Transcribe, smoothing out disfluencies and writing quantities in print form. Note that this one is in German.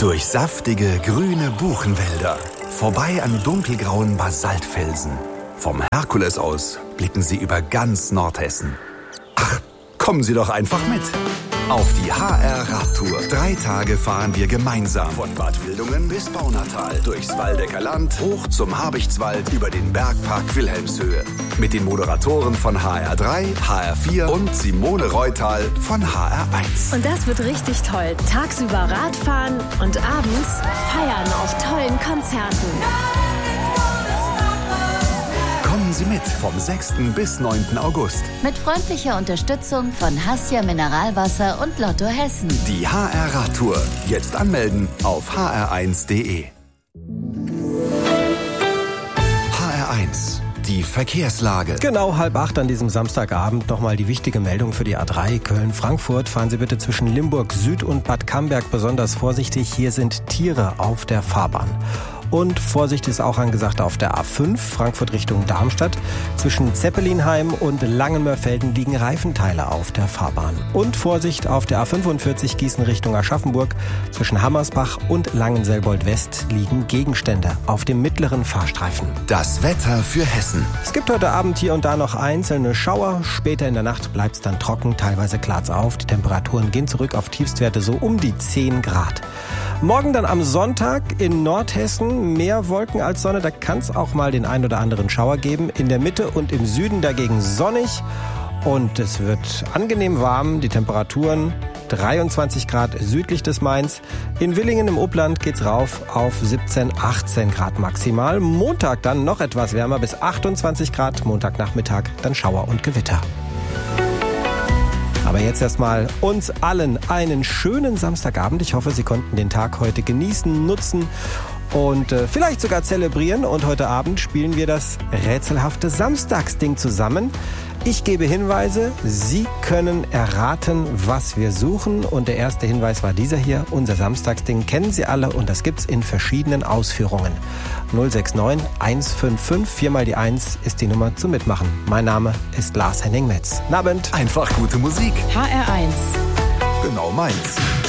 Durch saftige, grüne Buchenwälder, vorbei an dunkelgrauen Basaltfelsen. Vom Herkules aus blicken Sie über ganz Nordhessen. Ach, kommen Sie doch einfach mit. Auf die HR-Radtour. 3 Tage fahren wir gemeinsam. Von Bad Wildungen bis Baunatal. Durchs Waldecker Land, hoch zum Habichtswald, über den Bergpark Wilhelmshöhe. Mit den Moderatoren von HR3, HR4 und Simone Reutal von HR1. Und das wird richtig toll. Tagsüber Radfahren und abends feiern auf tollen Konzerten. Kommen Sie mit vom 6. bis 9. August. Mit freundlicher Unterstützung von Hassia Mineralwasser und Lotto Hessen. Die HR-Radtour. Jetzt anmelden auf hr1.de. HR1. Die Verkehrslage. Genau 7:30 an diesem Samstagabend nochmal die wichtige Meldung für die A3 Köln-Frankfurt. Fahren Sie bitte zwischen Limburg Süd und Bad Camberg besonders vorsichtig. Hier sind Tiere auf der Fahrbahn. Und Vorsicht ist auch angesagt auf der A5, Frankfurt Richtung Darmstadt. Zwischen Zeppelinheim und Langenmörfelden liegen Reifenteile auf der Fahrbahn. Und Vorsicht auf der A45 Gießen Richtung Aschaffenburg. Zwischen Hammersbach und Langenselbold West liegen Gegenstände auf dem mittleren Fahrstreifen. Das Wetter für Hessen. Es gibt heute Abend hier und da noch einzelne Schauer. Später in der Nacht bleibt es dann trocken, teilweise klart's auf. Die Temperaturen gehen zurück auf Tiefstwerte so um die 10 Grad. Morgen dann am Sonntag in Nordhessen mehr Wolken als Sonne. Da kann es auch mal den ein oder anderen Schauer geben. In der Mitte und im Süden dagegen sonnig. Und es wird angenehm warm. Die Temperaturen 23 Grad südlich des Mains. In Willingen im Upland geht's rauf auf 17, 18 Grad maximal. Montag dann noch etwas wärmer bis 28 Grad. Montagnachmittag dann Schauer und Gewitter. Aber jetzt erstmal uns allen einen schönen Samstagabend. Ich hoffe, Sie konnten den Tag heute genießen, nutzen und vielleicht sogar zelebrieren. Und heute Abend spielen wir das rätselhafte Samstagsding zusammen. Ich gebe Hinweise, Sie können erraten, was wir suchen. Und der erste Hinweis war dieser hier. Unser Samstagsding kennen Sie alle und das gibt's in verschiedenen Ausführungen. 069 155 4 mal die 1 ist die Nummer zum Mitmachen. Mein Name ist Lars Henning Metz. Guten Abend. Einfach gute Musik. HR1. Genau meins.